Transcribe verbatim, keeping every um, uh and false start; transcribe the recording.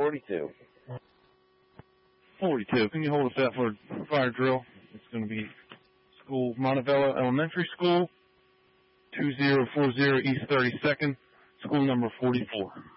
forty-two. forty-two. Can you hold us out for a fire drill? It's going to be school, Montevallo Elementary School, two zero four zero East thirty-second, school number forty-four.